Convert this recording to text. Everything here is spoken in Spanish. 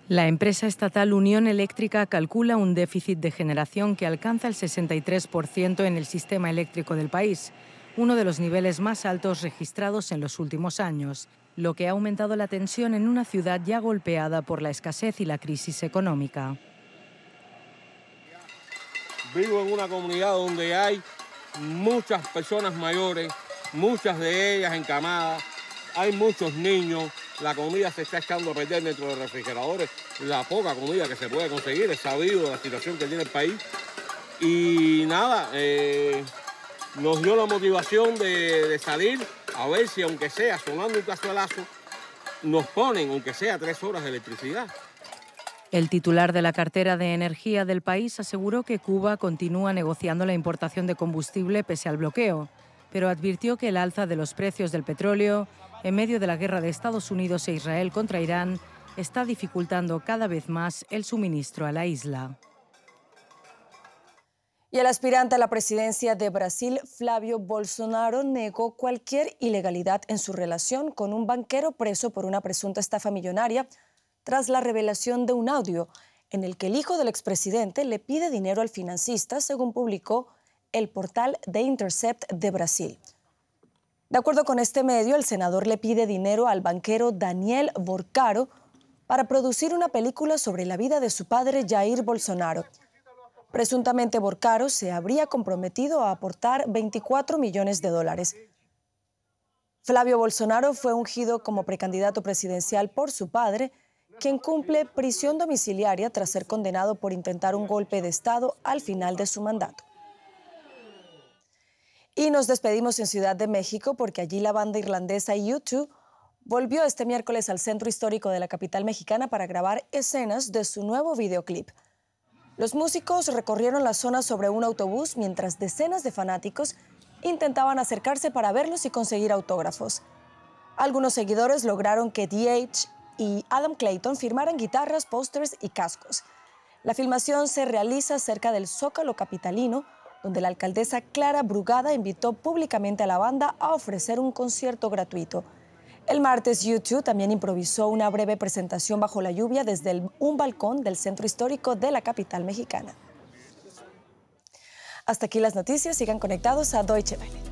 La empresa estatal Unión Eléctrica calcula un déficit de generación que alcanza el 63% en el sistema eléctrico del país, uno de los niveles más altos registrados en los últimos años, lo que ha aumentado la tensión en una ciudad ya golpeada por la escasez y la crisis económica. Vivo en una comunidad donde hay muchas personas mayores, muchas de ellas encamadas, hay muchos niños, la comida se está echando a perder dentro de los refrigeradores, la poca comida que se puede conseguir, es sabido de la situación que tiene el país. Y nada, nos dio la motivación de salir a ver si, aunque sea sonando un cazuelazo, nos ponen, aunque sea 3 horas de electricidad. El titular de la cartera de energía del país aseguró que Cuba continúa negociando la importación de combustible pese al bloqueo, pero advirtió que el alza de los precios del petróleo, en medio de la guerra de Estados Unidos e Israel contra Irán, está dificultando cada vez más el suministro a la isla. Y el aspirante a la presidencia de Brasil, Flávio Bolsonaro, negó cualquier ilegalidad en su relación con un banquero preso por una presunta estafa millonaria tras la revelación de un audio en el que el hijo del expresidente le pide dinero al financista, según publicó el portal The Intercept de Brasil. De acuerdo con este medio, el senador le pide dinero al banquero Daniel Borcaro para producir una película sobre la vida de su padre Jair Bolsonaro. Presuntamente Borcaro se habría comprometido a aportar 24 millones de dólares. Flávio Bolsonaro fue ungido como precandidato presidencial por su padre, quien cumple prisión domiciliaria tras ser condenado por intentar un golpe de Estado al final de su mandato. Y nos despedimos en Ciudad de México porque allí la banda irlandesa U2 volvió este miércoles al centro histórico de la capital mexicana para grabar escenas de su nuevo videoclip. Los músicos recorrieron la zona sobre un autobús mientras decenas de fanáticos intentaban acercarse para verlos y conseguir autógrafos. Algunos seguidores lograron que DH y Adam Clayton firmaran guitarras, pósters y cascos. La filmación se realiza cerca del Zócalo capitalino, donde la alcaldesa Clara Brugada invitó públicamente a la banda a ofrecer un concierto gratuito. El martes, U2 también improvisó una breve presentación bajo la lluvia desde un balcón del centro histórico de la capital mexicana. Hasta aquí las noticias, sigan conectados a Deutsche Welle.